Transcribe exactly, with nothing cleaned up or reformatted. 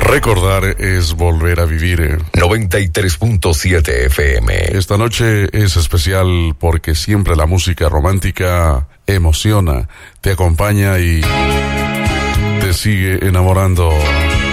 Recordar es volver a vivir. noventa y tres punto siete F M. Esta noche es especial porque siempre la música romántica emociona, te acompaña y te sigue enamorando.